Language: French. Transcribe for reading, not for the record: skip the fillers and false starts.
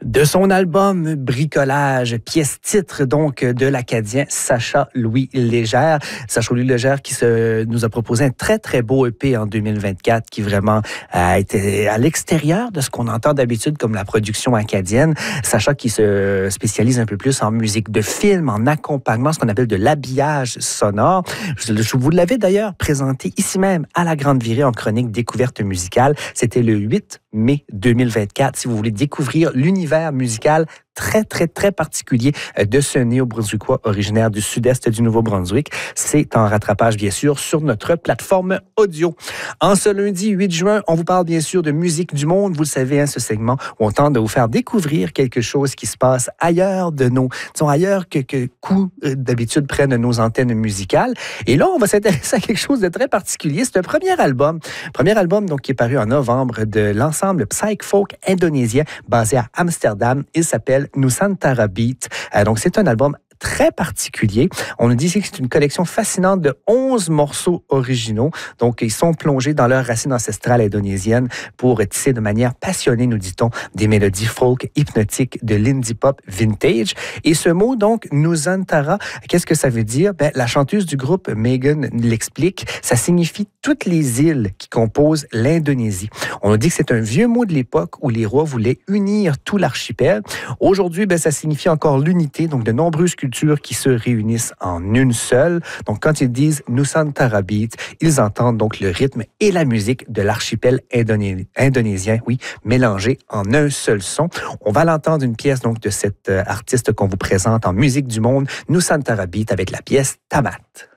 De son album Bricolage, pièce titre donc de l'Acadien Sacha Louis Légère. Sacha Louis Légère qui nous a proposé un très très beau EP en 2024 qui vraiment a été à l'extérieur de ce qu'on entend d'habitude comme la production acadienne. Sacha qui se spécialise un peu plus en musique de film, en accompagnement, ce qu'on appelle de l'habillage sonore. Vous l'avez d'ailleurs présenté ici même à la Grande Virée en chronique découverte musicale. C'était le 8 mai 2024. Si vous voulez découvrir l'univers musical très, très, très particulier de ce néo-brunswickois originaire du sud-est du Nouveau-Brunswick. C'est en rattrapage, bien sûr, sur notre plateforme audio. En ce lundi 8 juin, on vous parle bien sûr de musique du monde. Vous le savez, ce segment où on tente de vous faire découvrir quelque chose qui se passe ailleurs de nos, disons ailleurs que coups d'habitude prennent nos antennes musicales. Et là, on va s'intéresser à quelque chose de très particulier. C'est un premier album donc qui est paru en novembre de l'ensemble psych folk indonésien basé à Amsterdam. Il s'appelle Nusantara Beat. Donc, c'est un album très particulier. On nous dit ici que c'est une collection fascinante de 11 morceaux originaux. Donc, ils sont plongés dans leurs racines ancestrales indonésiennes pour tisser de manière passionnée, nous dit-on, des mélodies folk hypnotiques de l'indie pop vintage. Et ce mot, donc, Nusantara, qu'est-ce que ça veut dire? La chanteuse du groupe, Megan, l'explique. Ça signifie toutes les îles qui composent l'Indonésie. On nous dit que c'est un vieux mot de l'époque où les rois voulaient unir tout l'archipel. Aujourd'hui, ça signifie encore l'unité, donc de nombreuses cultures qui se réunissent en une seule. Donc, quand ils disent Nusantara Beat, ils entendent donc le rythme et la musique de l'archipel indonésien, oui, mélangés en un seul son. On va l'entendre une pièce donc de cet artiste qu'on vous présente en musique du monde, Nusantara Beat, avec la pièce Tamat.